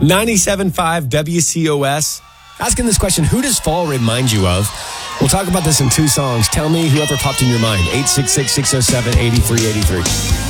97.5 WCOS. Asking this question, who does fall remind you of? We'll talk about this in two songs. Tell me whoever popped in your mind. 866-607-8383.